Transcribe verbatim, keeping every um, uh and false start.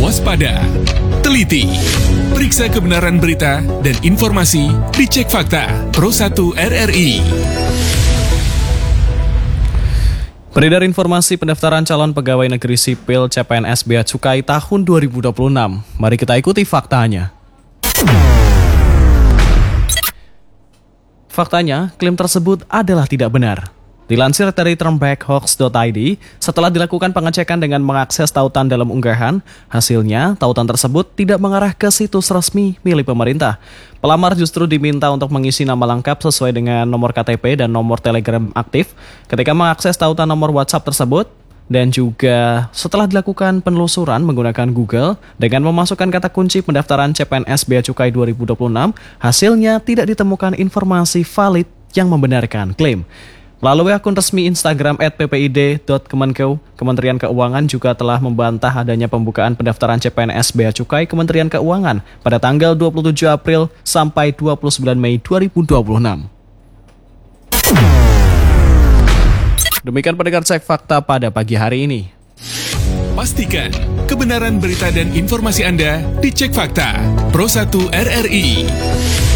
waspada, teliti, periksa kebenaran berita dan informasi di Cek Fakta Pro satu R R I. Beredar informasi pendaftaran calon pegawai negeri sipil C P N S Bea Cukai tahun dua ribu dua puluh enam. Mari kita ikuti faktanya. Faktanya, klaim tersebut adalah tidak benar. Dilansir dari termbackhoax dot I D, setelah dilakukan pengecekan dengan mengakses tautan dalam unggahan, hasilnya tautan tersebut tidak mengarah ke situs resmi milik pemerintah. Pelamar justru diminta untuk mengisi nama lengkap sesuai dengan nomor K T P dan nomor Telegram aktif ketika mengakses tautan nomor WhatsApp tersebut. Dan juga setelah dilakukan penelusuran menggunakan Google dengan memasukkan kata kunci pendaftaran C P N S Bea Cukai dua ribu dua puluh enam, hasilnya tidak ditemukan informasi valid yang membenarkan klaim. Melalui akun resmi Instagram at p p i d dot kemenkeu, Kementerian Keuangan juga telah membantah adanya pembukaan pendaftaran C P N S Bea Cukai Kementerian Keuangan pada tanggal dua puluh tujuh April sampai dua puluh sembilan Mei dua ribu dua puluh enam. Demikian pendengar Cek Fakta pada pagi hari ini. Pastikan kebenaran berita dan informasi Anda di Cek Fakta Pro satu R R I.